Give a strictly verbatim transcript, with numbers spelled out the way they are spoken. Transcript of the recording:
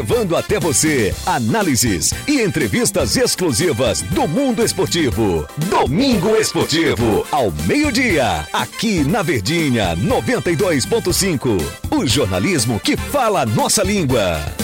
levando até você análises e entrevistas exclusivas do mundo esportivo. Domingo Esportivo, ao meio-dia, aqui na Verdinha noventa e dois ponto cinco. O jornalismo que fala a nossa língua.